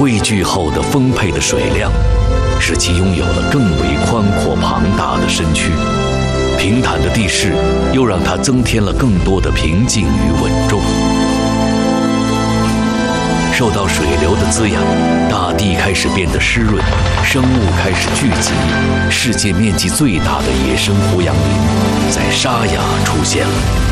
汇聚后的丰沛的水量，使其拥有了更为宽阔庞大的身躯。平坦的地势又让它增添了更多的平静与稳重。受到水流的滋养，大地开始变得湿润，生物开始聚集，世界面积最大的野生胡杨林在沙雅出现了。